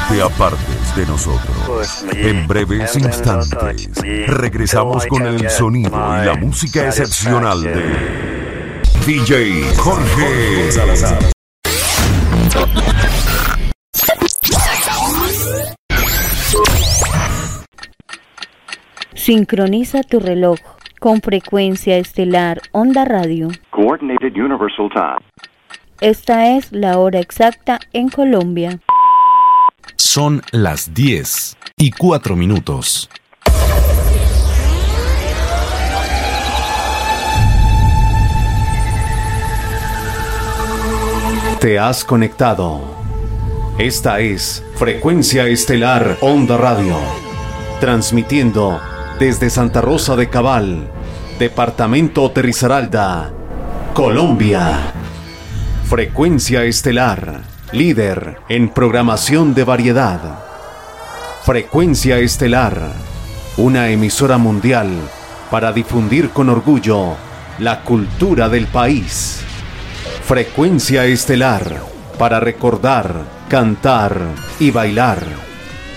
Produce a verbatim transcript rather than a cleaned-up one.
te apartes de nosotros. En breves instantes, regresamos con el sonido y la música excepcional de D J Jorge Salazar. Sincroniza tu reloj con frecuencia estelar Onda Radio. Coordinated Universal Time. Esta es la hora exacta en Colombia. Son las diez y cuatro minutos. Te has conectado. Esta es Frecuencia Estelar Onda Radio, transmitiendo desde Santa Rosa de Cabal, departamento de Risaralda, Colombia. Frecuencia Estelar, líder en programación de variedad. Frecuencia Estelar, una emisora mundial para difundir con orgullo la cultura del país. Frecuencia Estelar, para recordar, cantar y bailar.